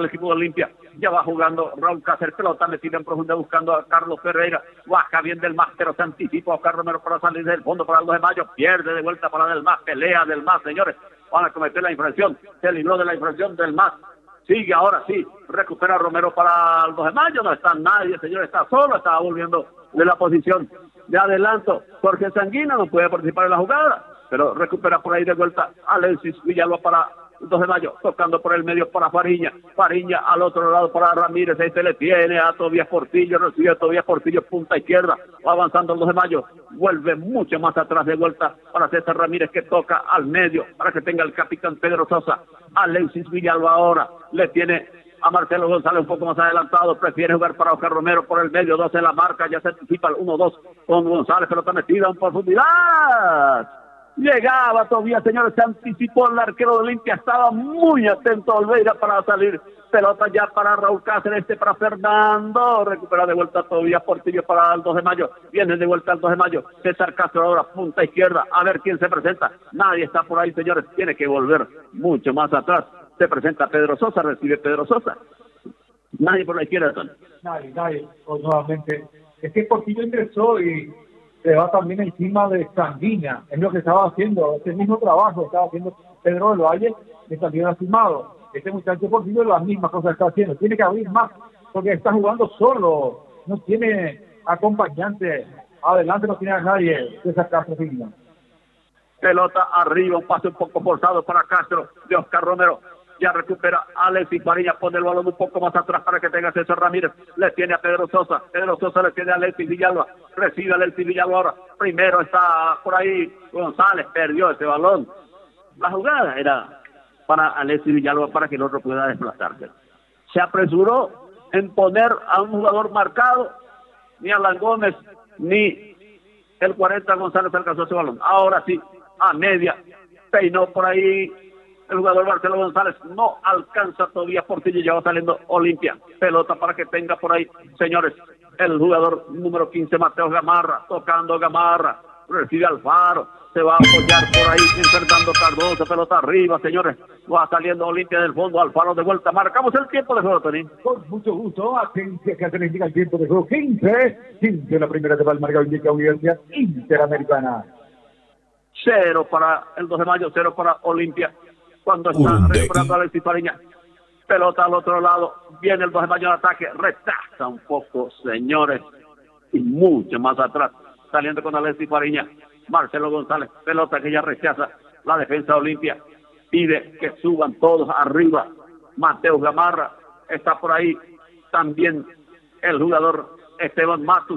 el equipo de Olimpia. Ya va jugando Raúl Cáceres, pelota metida en profunda buscando a Carlos Ferreira. Baja bien del MAS, pero se anticipa a Oscar Romero para salir del fondo para el 2 de mayo. Pierde de vuelta para del MAS, pelea del MAS, señores. Van a cometer la infracción. Se libró de la infracción del MAS. Sigue ahora sí, recupera Romero para el 2 de mayo, no está nadie, señor, está solo, estaba volviendo de la posición de adelanto. Jorge Sanguina no puede participar en la jugada, pero recupera por ahí de vuelta Alexis Villalba para el 2 de mayo, tocando por el medio para Fariña al otro lado para Ramírez, ahí se le tiene a Tobías Portillo, recibe a Tobías Portillo, punta izquierda, va avanzando el 2 de mayo, vuelve mucho más atrás de vuelta para César Ramírez que toca al medio, para que tenga el capitán Pedro Sosa. Alexis Villalba ahora le tiene a Marcelo González un poco más adelantado, prefiere jugar para Oscar Romero por el medio, 12 en la marca, ya se anticipa el 1-2 con González, pelota metida en profundidad. Llegaba todavía, señores, se anticipó el arquero de Olimpia, estaba muy atento Olveira para salir, pelota ya para Raúl Cáceres, para Fernando, recupera de vuelta todavía Portillo para el 2 de mayo, viene de vuelta al 2 de mayo, César Castro ahora, punta izquierda, a ver quién se presenta, nadie está por ahí, señores, tiene que volver mucho más atrás, se presenta Pedro Sosa, recibe Pedro Sosa, nadie por la izquierda, Tony. Nadie, nuevamente, es que Portillo ingresó y se va también encima de Sanguina, es lo que estaba haciendo, ese mismo trabajo estaba haciendo Pedro del Valle, que también ha firmado. Este muchacho Portillo las mismas cosas está haciendo, tiene que abrir más, porque está jugando solo, no tiene acompañante, adelante no tiene a nadie de sacar Portillo. Pelota arriba, un pase un poco forzado para Castro, de Oscar Romero. Ya recupera Alexis Fariña, pone el balón un poco más atrás para que tenga César Ramírez, le tiene a Pedro Sosa le tiene a Alexis Villalba, recibe a Alexis Villalba ahora, primero está por ahí González, perdió ese balón, la jugada era para Alexis Villalba para que el otro pueda desplazarse, se apresuró en poner a un jugador marcado, ni Alan Gómez, ni el 40 González alcanzó ese balón, ahora sí, a media, peinó por ahí el jugador Marcelo González, no alcanza todavía Portillo, ya va saliendo Olimpia, pelota para que tenga por ahí, señores, el jugador número 15, Mateo Gamarra, tocando Gamarra, recibe Alfaro, se va a apoyar por ahí, insertando Cardoso, pelota arriba, señores, va saliendo Olimpia del fondo, Alfaro de vuelta, marcamos el tiempo de juego, Tony. Con mucho gusto, agencia que se indica el tiempo de juego, 15, la primera de Valmarga indica Universidad Interamericana. 0 para el 2 de mayo, 0 para Olimpia. Cuando está recuperando a Alexis Fariña, pelota al otro lado, viene el 2 de mayo de ataque, retrasa un poco, señores, y mucho más atrás, saliendo con Alexis Fariña, Marcelo González, pelota que ya rechaza la defensa de Olimpia, pide que suban todos arriba, Mateo Gamarra, está por ahí también el jugador Esteban Matus,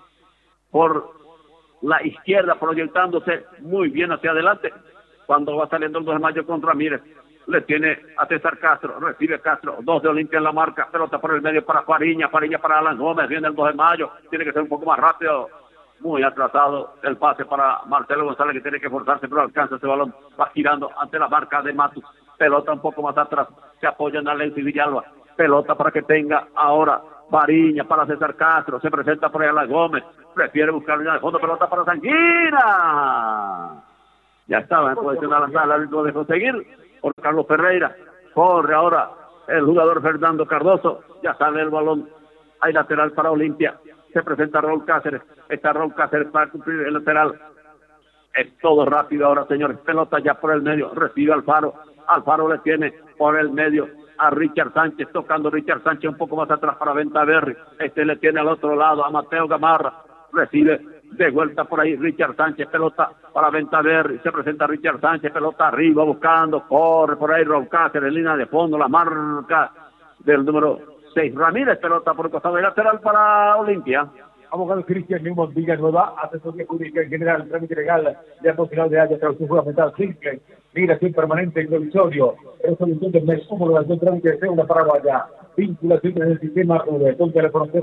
por la izquierda proyectándose muy bien hacia adelante, cuando va saliendo el 2 de mayo con Ramírez, le tiene a César Castro, recibe Castro, 2 de Olimpia en la marca, pelota por el medio para Fariña para Alan Gómez, viene el 2 de mayo, tiene que ser un poco más rápido, muy atrasado el pase para Marcelo González, que tiene que forzarse, pero alcanza ese balón, va girando ante la marca de Matus, pelota un poco más atrás, se apoya en Alexis Villalba, pelota para que tenga ahora Fariña para César Castro, se presenta por ahí Alan Gómez, prefiere buscar línea de fondo, pelota para Sanguina. Ya estaba en posición de lanzar, el árbitro dejó seguir por Carlos Ferreira. Corre ahora el jugador Fernando Cardoso. Ya sale el balón. Hay lateral para Olimpia. Se presenta Raúl Cáceres. Está Raúl Cáceres para cumplir el lateral. Es todo rápido ahora, señores. Pelota ya por el medio. Recibe Alfaro. Alfaro le tiene por el medio a Richard Sánchez. Tocando Richard Sánchez un poco más atrás para Ventaverri. Le tiene al otro lado a Mateo Gamarra. Recibe de vuelta por ahí Richard Sánchez, pelota para Ventaverri, se presenta Richard Sánchez, pelota arriba buscando, corre por ahí Raúl Cáceres, línea de fondo, la marca del número 6 Ramírez, pelota por el costado de lateral para Olimpia. Abogado Cristian Newman Villanueva, asesoría jurídica en general, trámite legal de apoderado de haya, traducción fundamental simple, migración permanente y provisorio, resolución del mes, homologación, trámite de cédula paraguaya, vinculación en el sistema de contra la frontera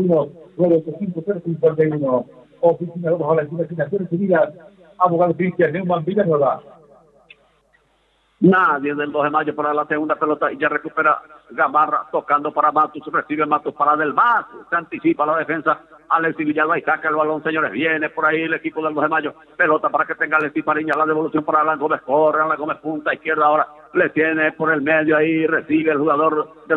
91985 oficina de las Naciones Unidas, abogado Cristian Newman Villanueva. Nadie del 2 de mayo para la segunda pelota y ya recupera Gamarra tocando para Matus, recibe Matus para Del Mas, se anticipa la defensa, Alexis Villalba y saca el balón, señores, viene por ahí el equipo del 2 de mayo, pelota para que tenga Alexis Fariña, la devolución para Alan Gómez, corre Alan Gómez, punta izquierda ahora, le tiene por el medio ahí, recibe el jugador del